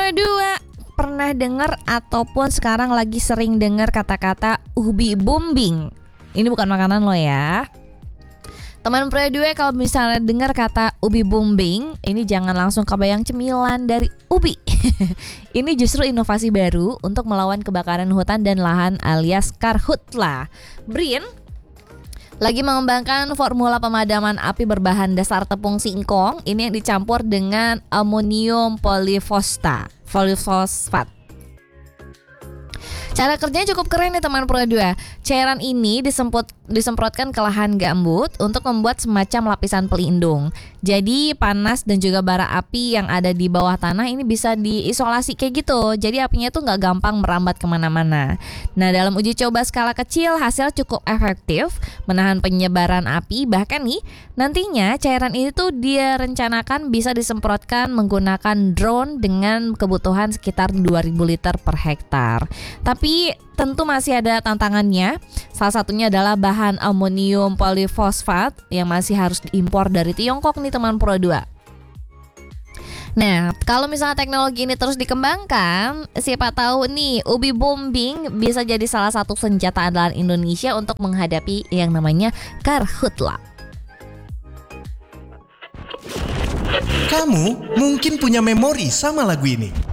Pro 2, pernah dengar ataupun sekarang lagi sering dengar kata-kata ubi bumbing? Ini bukan makanan lo ya. Teman Pro 2, kalau misalnya dengar kata ubi bumbing, ini jangan langsung kebayang cemilan dari ubi. Ini justru inovasi baru untuk melawan kebakaran hutan dan lahan alias karhutla. BRIN lagi mengembangkan formula pemadaman api berbahan dasar tepung singkong. Ini yang dicampur dengan amonium polifosfat. Cara kerjanya cukup keren nih teman Pro 2. Cairan ini disemprotkan ke lahan gambut untuk membuat semacam lapisan pelindung. Jadi panas dan juga bara api yang ada di bawah tanah ini bisa diisolasi kayak gitu. Jadi apinya tuh nggak gampang merambat kemana-mana. Nah, dalam uji coba skala kecil hasil cukup efektif menahan penyebaran api. Bahkan nih nantinya cairan ini tuh dia rencanakan bisa disemprotkan menggunakan drone dengan kebutuhan sekitar 2000 liter per hektar. Tapi tentu masih ada tantangannya. Salah satunya adalah bahan amonium polifosfat yang masih harus diimpor dari Tiongkok nih teman Pro 2. Nah, kalau misalnya teknologi ini terus dikembangkan, siapa tahu nih ubi bumbing bisa jadi salah satu senjata andalan Indonesia untuk menghadapi yang namanya karhutla. Kamu mungkin punya memori sama lagu ini.